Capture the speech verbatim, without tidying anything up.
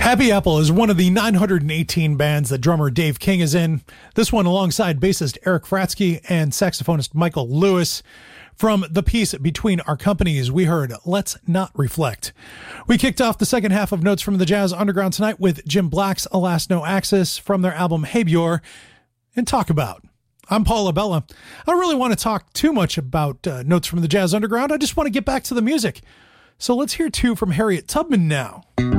Happy Apple is one of the nine hundred eighteen bands that drummer Dave King is in. This one alongside bassist Eric Fratsky and saxophonist Michael Lewis. From the piece Between Our Companies, we heard Let's Not Reflect. We kicked off the second half of Notes from the Jazz Underground tonight with Jim Black's Alas No Axis from their album Hey Bjor and Talk About. I'm Paul Abella. I don't really want to talk too much about uh, Notes from the Jazz Underground. I just want to get back to the music. So let's hear two from Harriet Tubman now.